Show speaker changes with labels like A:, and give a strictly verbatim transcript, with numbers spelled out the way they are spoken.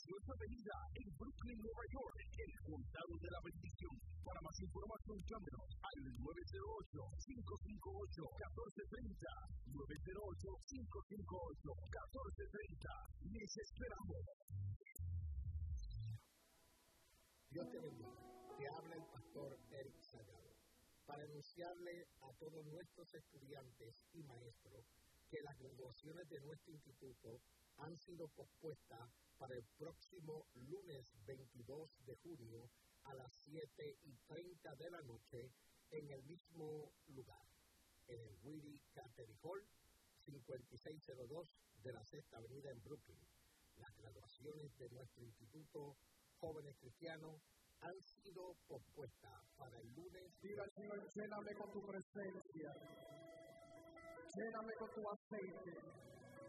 A: nuestra avenida en Brooklyn, Nueva York, el Condado de la Bendición. Para más información, llámenos al nueve cero ocho, cinco cinco ocho, uno cuatro tres cero, nueve cero ocho, cinco cinco ocho, uno cuatro tres cero. Les esperamos.
B: Dios te bendiga. Te habla el pastor Eric Sagado para anunciarle a todos nuestros estudiantes y maestros que las graduaciones de nuestro instituto han sido pospuestas para el próximo lunes veintidós de junio a las siete y treinta de la noche en el mismo lugar, en el Willy Catering Hall, cincuenta y seis cero dos de la Sexta Avenida en Brooklyn. Las graduaciones de nuestro instituto Jóvenes Cristianos han sido pospuestas para el lunes.
C: Diga, Señor, lléname con tu presencia, lléname con tu aceite.